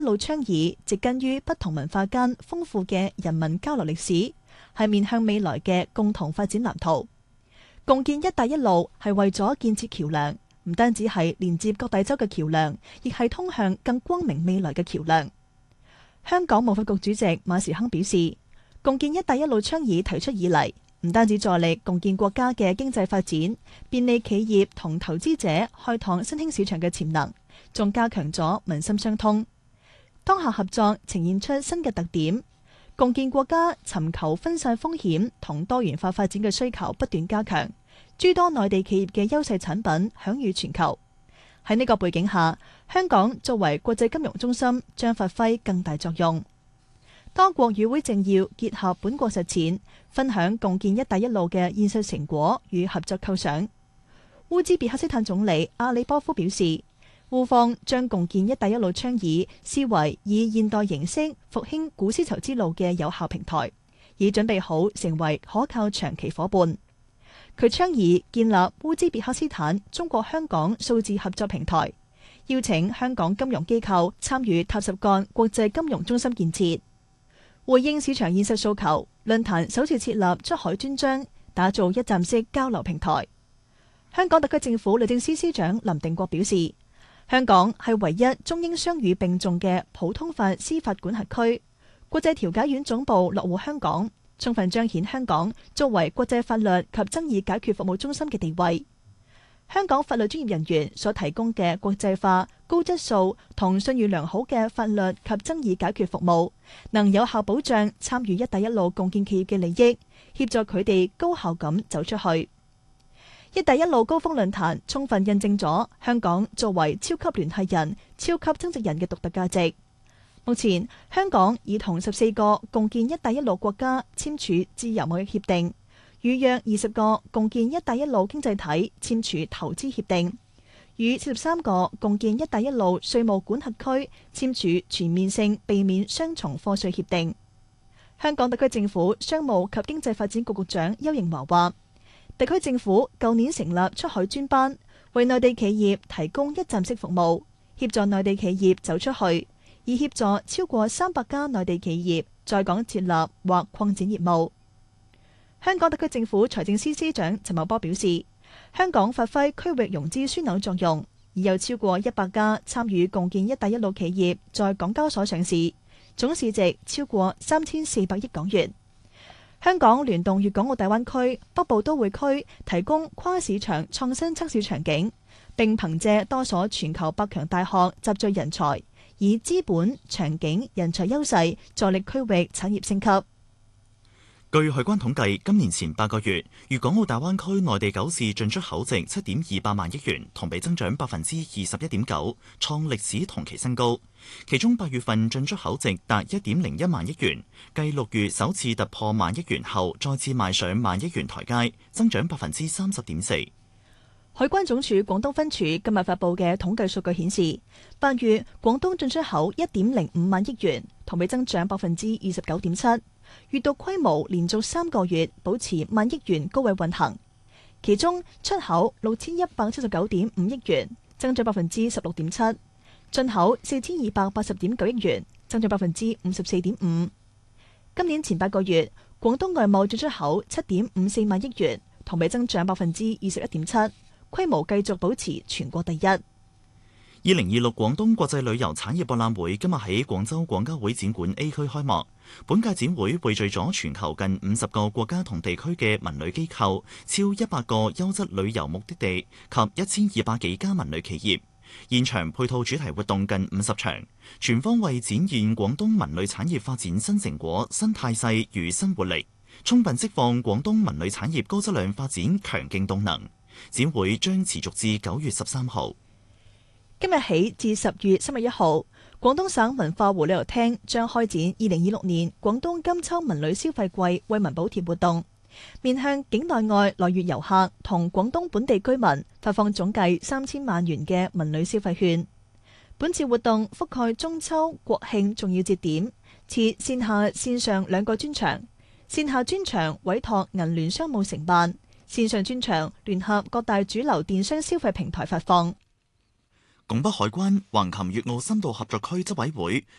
路倡議植根於不同文化間豐富嘅人民交流歷史，係面向未來嘅共同發展藍圖。共建“一帶一路”係為咗建設橋梁，唔單止係連接各大洲嘅橋梁，亦係通向更光明未來嘅橋梁。香港貿發局主席馬時亨表示，共建“一帶一路”倡議提出以嚟，唔單止助力共建國家嘅經濟發展，便利企業同投資者開拓新興市場嘅潛能，仲加強咗民心相通。當下合作呈現出新嘅特點，共建國家尋求分散風險同多元化發展嘅需求不斷加強，諸多內地企業嘅優勢產品享譽全球。喺呢個背景下，香港作為國際金融中心將發揮更大作用。多國與會政要結合本國實踐，分享共建“一帶一路”嘅現實成果與合作構想。烏茲別克斯坦總理阿里波夫表示，烏方將共建“一帶一路”倡議視為以現代形式復興古絲綢之路嘅有效平台，已準備好成為可靠長期夥伴。佢倡議建立烏茲別克斯坦中國香港數字合作平台，邀請香港金融機構參與塔什幹國際金融中心建設。回應市場現實訴求，論壇首次設立出海專章，打造一站式交流平台。香港特區政府律政司司長林定國表示，香港係唯一中英雙語並重嘅普通法司法管轄區，國際調解院總部落戶香港，充分彰顯香港作為國際法律及爭議解決服務中心嘅地位。香港法律專業人員所提供嘅國際化、高質素同信譽良好嘅法律及爭議解決服務，能有效保障參與“一帶一路”共建企業嘅利益，協助佢哋高效咁走出去。“一帶一路”高峰論壇充分印證咗香港作為超級聯繫人、超級增值人嘅獨特價值。目前，香港已同14個共建“一帶一路”國家簽署自由貿易協定，與約20個共建“一帶一路”經濟體簽署投資協定，與43個共建“一帶一路”稅務管轄區簽署全面性避免雙重課稅協定。香港特區政府商務及經濟發展局局長邱應華話，特區政府舊年成立出海專班，為內地企業提供一站式服務，協助內地企業走出去，以協助超過300家內地企業在港設立或擴展業務。香港特區政府財政司司長陳茂波表示，香港發揮區域融資樞紐作用，已有超過100家參與共建“一帶一路”企業在港交所上市，總市值超過3400億港元。香港聯動粵港澳大灣區北部都會區，提供跨市場創新測試場景，並憑借多所全球百強大學集聚人才，以資本、場景、人才優勢助力區域產業升級。 據海關統計，今年前8個月，粵港澳大灣區內地9市進出口值7.28萬億元，同比增長21.9%，創歷史同期新高。其中8月份進出口值達1.01萬億元，繼6月首次突破萬億元後，再次邁上萬億元台階，增長30.4%。 海關總署廣東分署今日發布嘅統計數據顯示，8月廣東進出口1.05萬億元，同比增長29.7%。閱讀規模連續3個月保持萬億元高位運行，其中出口6179.5億元，增長16.7%，進口4280.9億元，增長54.5%。今年前8個月，廣東外貿進出口7.54萬億元，同比增長21.7%，規模繼續保持全國第一。 2026廣東國際旅遊產業博覽會今日喺廣州廣交會展館 A 區開幕。本屆展會匯聚咗全球近50個國家同地區嘅文旅機構，超100個優質旅遊目的地及1200幾家文旅企業。現場配套主題活動近50場，全方位展現廣東文旅產業發展新成果、新態勢與新活力，充分釋放廣東文旅產業高質量發展強勁動能。展會將持續至9月13號。 今日起至10月31號，廣東省文化和旅遊廳將開展2026年廣東金秋文旅消費季惠民補貼活動，面向境內外來粵遊客同廣東本地居民發放總計3000萬元嘅文旅消費券。本次活動覆蓋中秋、國慶重要節點，設線下線上2個專場，線下專場委託銀聯商務承辦，線上專場聯合各大主流電商消費平台發放。 拱北海關橫琴粵澳深度合作區執委會